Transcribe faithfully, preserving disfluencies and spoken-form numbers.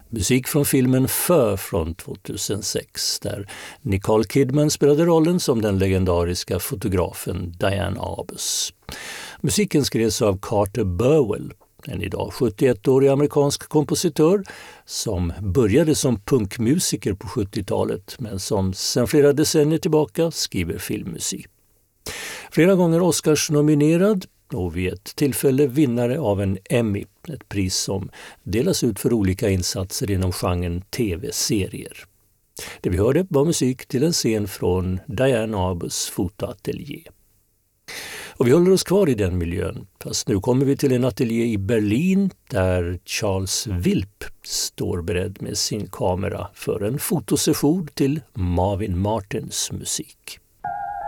Musik från filmen Fur från tvåtusensex där Nicole Kidman spelade rollen som den legendariska fotografen Diane Arbus. Musiken skrevs av Carter Burwell, en idag sjuttioettårig amerikansk kompositör som började som punkmusiker på sjuttiotalet men som sedan flera decennier tillbaka skriver filmmusik. Flera gånger Oscars-nominerad och vid ett tillfälle vinnare av en Emmy, ett pris som delas ut för olika insatser inom genren tv-serier. Det vi hörde var musik till en scen från Diane Arbus fotoateljé. Och vi håller oss kvar i den miljön, fast nu kommer vi till en ateljé i Berlin där Charles Wilp står beredd med sin kamera för en fotosession till Marvin Martins musik.